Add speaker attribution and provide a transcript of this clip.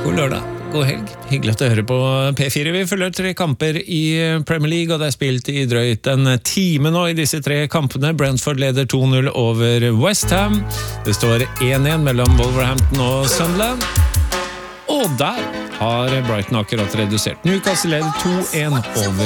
Speaker 1: God lørdag, god helg. Hyggelig at du hører på P4. Vi følger 3 kamper i Premier League, og det spilt i drøyt en time nå i disse 3 kampene. Brentford leder 2-0 over West Ham. Det står 1-1 mellom Wolverhampton og Sunderland. Og der har Brighton akkurat redusert. Newcastle leder 2-1 over